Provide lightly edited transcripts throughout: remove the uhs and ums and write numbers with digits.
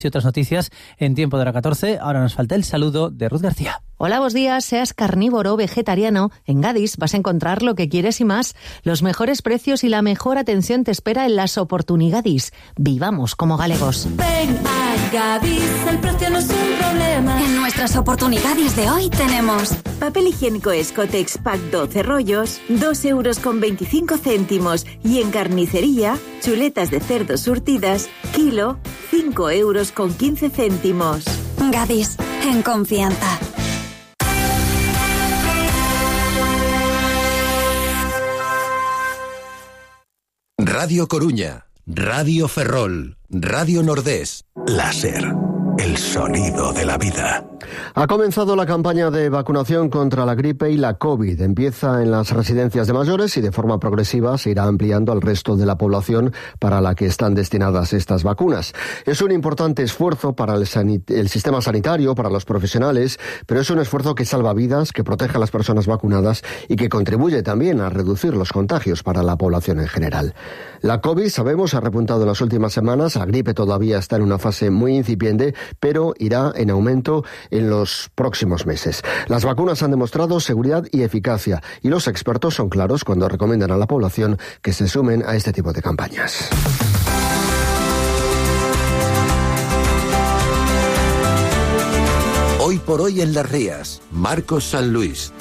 Y otras noticias en tiempo de hora 14. Ahora nos falta el saludo de Ruth García. Hola, buenos días. Seas carnívoro o vegetariano, en Gadis vas a encontrar lo que quieres y más. Los mejores precios y la mejor atención te espera en las oportunidades. Vivamos como galegos. Ven a Gadis, el precio no es un problema. En nuestras oportunidades de hoy tenemos papel higiénico Escotex Pack 12 rollos, 2,25 €. Y en carnicería, chuletas de cerdo surtidas, kilo, 5,15 €. Gadis, en confianza. Radio Coruña, Radio Ferrol, Radio Nordés, Láser, el sonido de la vida. Ha comenzado la campaña de vacunación contra la gripe y la COVID. Empieza en las residencias de mayores y de forma progresiva se irá ampliando al resto de la población para la que están destinadas estas vacunas. Es un importante esfuerzo para el sistema sanitario, para los profesionales, pero es un esfuerzo que salva vidas, que protege a las personas vacunadas y que contribuye también a reducir los contagios para la población en general. La COVID, sabemos, ha repuntado en las últimas semanas. La gripe todavía está en una fase muy incipiente, pero irá en aumento en los próximos meses. Las vacunas han demostrado seguridad y eficacia, y los expertos son claros cuando recomiendan a la población que se sumen a este tipo de campañas. Hoy por hoy en Las Rías, Marcos San Luis.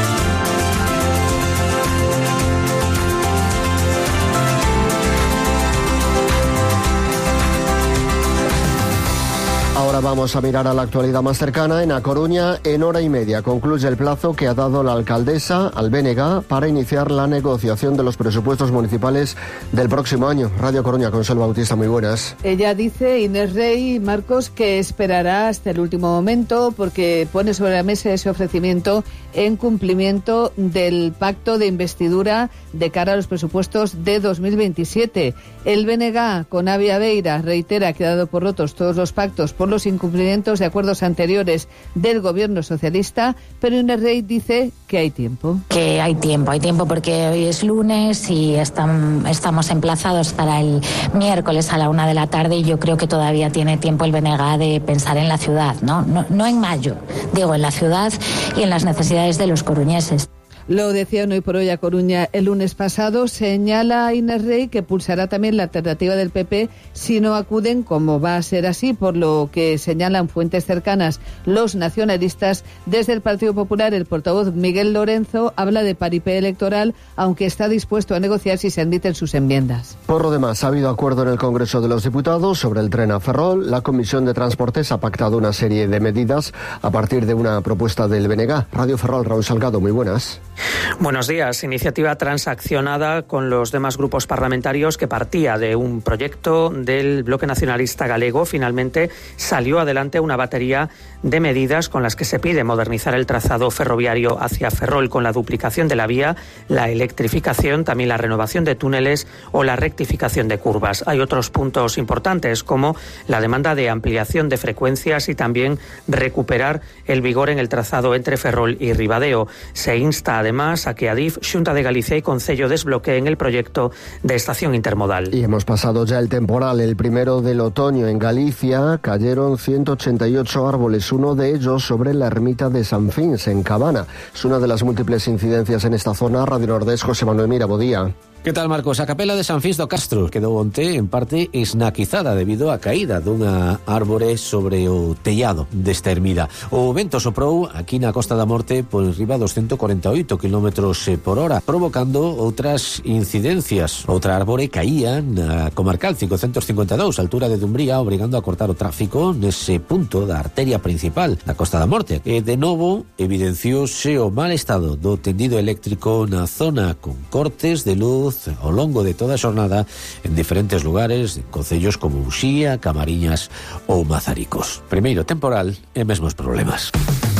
Ahora vamos a mirar a la actualidad más cercana. En A Coruña, en hora y media, concluye el plazo que ha dado la alcaldesa al BNG para iniciar la negociación de los presupuestos municipales del próximo año. Radio Coruña, Consuelo Bautista, muy buenas. Ella dice, Inés Rey, Marcos, que esperará hasta el último momento porque pone sobre la mesa ese ofrecimiento en cumplimiento del pacto de investidura de cara a los presupuestos de 2027. El BNG, con Avi Aveira, reitera que ha dado por rotos todos los pactos por los incumplimientos de acuerdos anteriores del gobierno socialista, pero Inés Rey dice que hay tiempo. Que hay tiempo porque hoy es lunes y estamos emplazados para el miércoles a la 1 de la tarde y yo creo que todavía tiene tiempo el BNG de pensar en la ciudad, no en mayo, digo en la ciudad y en las necesidades de los coruñeses. Lo decía Hoy por Hoy a Coruña el lunes pasado. Señala Inés Rey que pulsará también la alternativa del PP si no acuden, como va a ser así, por lo que señalan fuentes cercanas los nacionalistas. Desde el Partido Popular, el portavoz Miguel Lorenzo habla de paripé electoral, aunque está dispuesto a negociar si se admiten sus enmiendas. Por lo demás, ha habido acuerdo en el Congreso de los Diputados sobre el tren a Ferrol. La Comisión de Transportes ha pactado una serie de medidas a partir de una propuesta del BNG. Radio Ferrol, Raúl Salgado, muy buenas. Buenos días. Iniciativa transaccionada con los demás grupos parlamentarios que partía de un proyecto del Bloque Nacionalista Galego. Finalmente salió adelante una batería de medidas con las que se pide modernizar el trazado ferroviario hacia Ferrol con la duplicación de la vía, la electrificación, también la renovación de túneles o la rectificación de curvas. Hay otros puntos importantes como la demanda de ampliación de frecuencias y también recuperar el vigor en el trazado entre Ferrol y Ribadeo. Se insta además a que Adif, Xunta de Galicia y Concello desbloqueen el proyecto de estación intermodal. Y hemos pasado ya el temporal, el primero del otoño en Galicia. Cayeron 188 árboles, uno de ellos sobre la ermita de San Fins, en Cabana. Es una de las múltiples incidencias en esta zona. Radio Nordés, José Manuel Mira, bo día. Que tal, Marcos? A capela de San Fins do Castro quedou onte en parte esnaquizada debido á caída dunha árbore sobre o tellado desta ermida. O vento soprou aquí na Costa da Morte por enriba dos 148 km por hora, provocando outras incidencias. Outra árbore caía na comarcal 552, altura de Dumbría, obrigando a cortar o tráfico nese punto da arteria principal da Costa da Morte. E de novo evidenciouse o mal estado do tendido eléctrico na zona, con cortes de luz ao longo de toda a xornada en diferentes lugares, en concellos como Uxía, Camariñas ou Mazaricos. Primeiro temporal e mesmos problemas.